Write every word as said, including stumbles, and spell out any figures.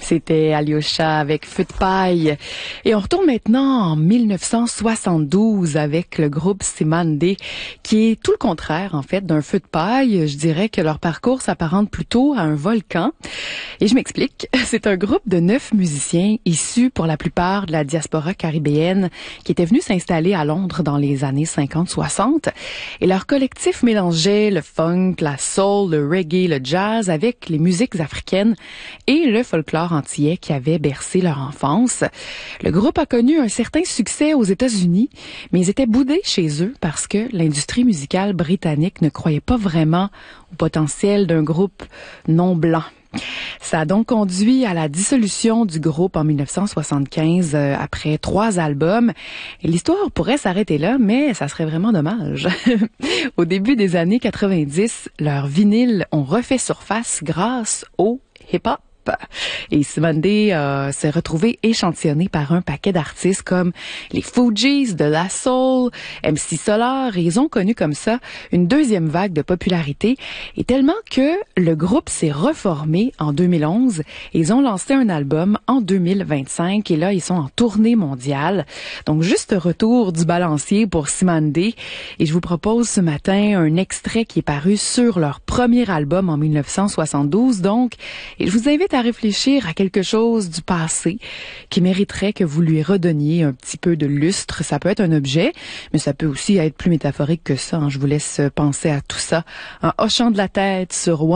C'était Alyosha avec Feu de paille. Et on retourne maintenant en mille neuf cent soixante-douze avec le groupe Cymande, qui est tout le contraire, en fait, d'un feu de paille. Je dirais que leur parcours s'apparente plutôt à un volcan. Et je m'explique. C'est un groupe de neuf musiciens issus pour la plupart de la diaspora caribéenne qui étaient venus s'installer à Londres dans les années cinquante soixante. Et leur collectif mélangeait le funk, la soul, le reggae, le jazz avec les musiques africaines et le folklore antillais qui avait bercé leur enfance. Le groupe a connu un certain succès aux États-Unis, mais ils étaient boudés chez eux parce que l'industrie musicale britannique ne croyait pas vraiment au potentiel d'un groupe non blanc. Ça a donc conduit à la dissolution du groupe en mille neuf cent soixante-quinze euh, après trois albums. Et l'histoire pourrait s'arrêter là, mais ça serait vraiment dommage. Au début des années quatre-vingt-dix, leurs vinyles ont refait surface grâce au hip-hop. Et Cymande euh, s'est retrouvé échantillonné par un paquet d'artistes comme les Fugees, de La Soul, M C Solar, et ils ont connu comme ça une deuxième vague de popularité, et tellement que le groupe s'est reformé en deux mille onze, et ils ont lancé un album en deux mille vingt-cinq, et là ils sont en tournée mondiale. Donc juste retour du balancier pour Cymande, et je vous propose ce matin un extrait qui est paru sur leur premier album en mille neuf cent soixante-douze, donc, et je vous invite à réfléchir à quelque chose du passé qui mériterait que vous lui redonniez un petit peu de lustre. Ça peut être un objet, mais ça peut aussi être plus métaphorique que ça. Hein. Je vous laisse penser à tout ça en hochant de la tête sur